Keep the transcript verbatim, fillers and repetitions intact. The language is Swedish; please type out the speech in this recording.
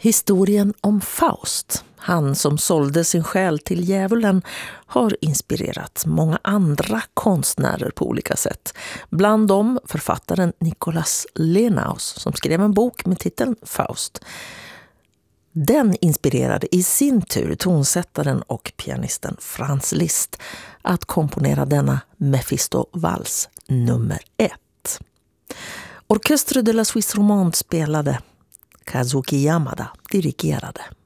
Historien om Faust, han som sålde sin själ till djävulen, har inspirerat många andra konstnärer på olika sätt. Bland dem författaren Nikolaus Lenaus som skrev en bok med titeln Faust. Den inspirerade i sin tur tonsättaren och pianisten Franz Liszt att komponera denna Mephisto-vals nummer ett. Orchestre de la Suisse Romande spelade, Kazuki Yamada dirigerade.